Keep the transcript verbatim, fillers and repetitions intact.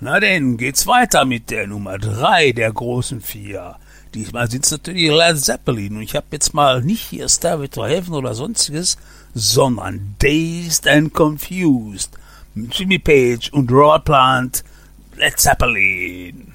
Na denn, geht's weiter mit der Nummer drei der großen vier. Diesmal sind's natürlich Led Zeppelin und ich habe jetzt mal nicht hier Stairway to Heaven oder sonstiges, sondern Dazed and Confused mit Jimmy Page und Robert Plant, Led Zeppelin.